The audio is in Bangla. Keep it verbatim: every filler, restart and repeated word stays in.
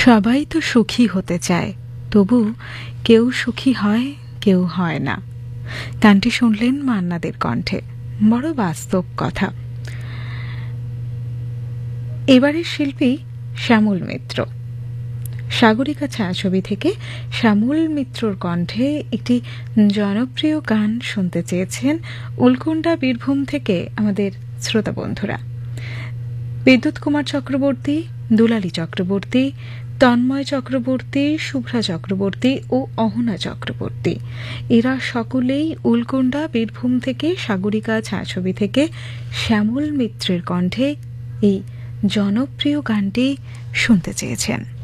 সবাই তো সুখী হতে চায়, তবু কেউ সুখী হয়, কেউ হয় না। গানটি শুনলেন মান্নাদের কণ্ঠে। বড় বাস্তব কথা। এবারের শিল্পী শ্যামল মিত্র। সাগরিকা ছায়াছবি থেকে শ্যামল মিত্রর কণ্ঠে একটি জনপ্রিয় গান শুনতে চেয়েছেন উলকুন্ডা বীরভূম থেকে আমাদের শ্রোতা বন্ধুরা। বিদ্যুৎ কুমার চক্রবর্তী, দুলালী চক্রবর্তী, তন্ময় চক্রবর্তী, শুভ্রা চক্রবর্তী ও অহনা চক্রবর্তী, এরা সকলেই উলকুন্ডা বীরভূম থেকে সাগরিকা ছায়াছবি থেকে শ্যামল মিত্রের কণ্ঠে এই জনপ্রিয় গানটি শুনতে চেয়েছেন।